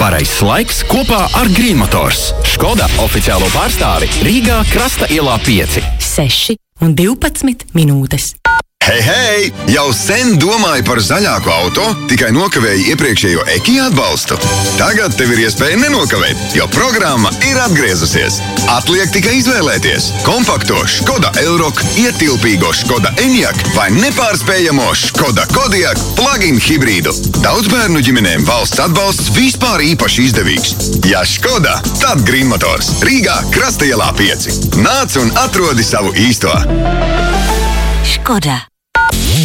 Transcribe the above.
Pareizs laiks kopā ar Green Motors. Škoda oficiālo pārstāvi Rīgā Krasta ielā 5. 6 un 12 minūtes. Hei, hei! Jau sen domāju par zaļāku auto, tikai nokavēju iepriekšējo Eki atbalstu. Tagad tev ir iespēja nenokavēt, jo programma ir atgriezusies. Atliek tikai izvēlēties kompakto Škoda Elroq, ietilpīgo Škoda Enyaq vai nepārspējamo Škoda Kodiaq plug-in hibrīdu. Daudzbērnu ģimenēm valsts atbalsts vispār īpaši izdevīgs. Ja Škoda, tad Green Motors. Rīgā Krasta ielā 5. Nāc un atrodi savu īsto. Škoda.